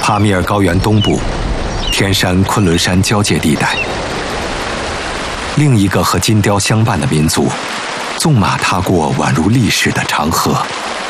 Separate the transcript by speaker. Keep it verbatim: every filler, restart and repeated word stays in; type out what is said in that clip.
Speaker 1: 帕米尔高原东部，天山昆仑山交界地带，另一个和金雕相伴的民族，纵马踏过宛如历史的长河。